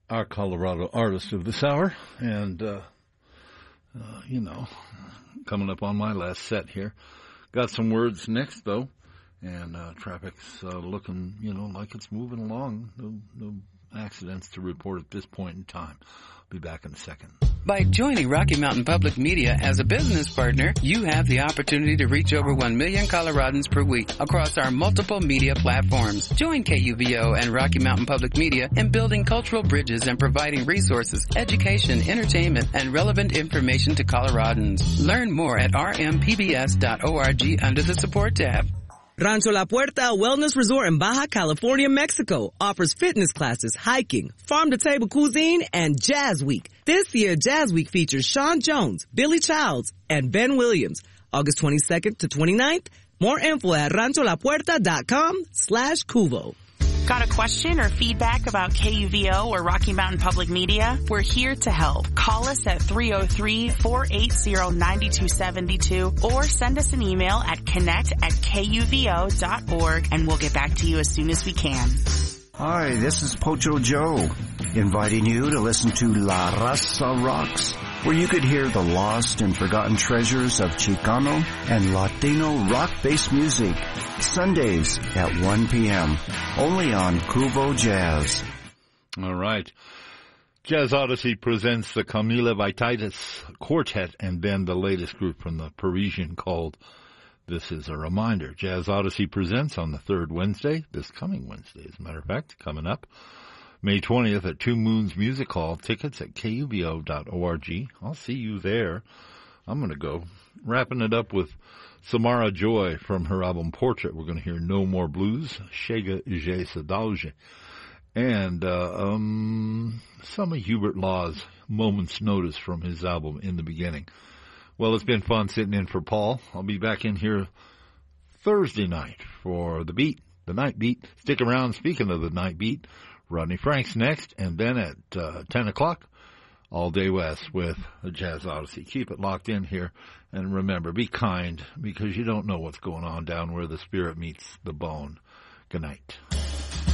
our Colorado artist of this hour. And, coming up on my last set here. Got some words next, though. And traffic's looking, like it's moving along. No accidents to report at this point in time. I'll be back in a second. By joining Rocky Mountain Public Media as a business partner, you have the opportunity to reach over 1 million Coloradans per week across our multiple media platforms. Join KUVO and Rocky Mountain Public Media in building cultural bridges and providing resources, education, entertainment, and relevant information to Coloradans. Learn more at rmpbs.org under the support tab. Rancho La Puerta Wellness Resort in Baja California, Mexico offers fitness classes, hiking, farm-to-table cuisine, and Jazz Week. This year, Jazz Week features Sean Jones, Billy Childs, and Ben Williams, August 22nd to 29th. More info at rancholapuerta.com/cuvo. Got a question or feedback about KUVO or Rocky Mountain Public Media? We're here to help. Call us at 303-480-9272 or send us an email at connect@kuvo.org and we'll get back to you as soon as we can. Hi, this is Pocho Joe, inviting you to listen to La Raza Rocks, where you could hear the lost and forgotten treasures of Chicano and Latino rock-based music, Sundays at 1 p.m., only on Cuvo Jazz. All right. Jazz Odyssey presents the Camila Vititis Quartet and then the latest group from the Parisian called This Is a Reminder. Jazz Odyssey presents on the third Wednesday, this coming Wednesday, as a matter of fact, coming up, May 20th at Two Moons Music Hall. Tickets at kuvo.org. I'll see you there. I'm going to go. Wrapping it up with Samara Joy from her album Portrait. We're going to hear No More Blues, Chega Je Sadauge, and some of Hubert Law's Moment's Notice from his album In the Beginning. Well, it's been fun sitting in for Paul. I'll be back in here Thursday night for the beat, the night beat. Stick around. Speaking of the night beat, Rodney Frank's next, and then at 10 o'clock, All Day West with the Jazz Odyssey. Keep it locked in here, and remember, be kind, because you don't know what's going on down where the spirit meets the bone. Good night.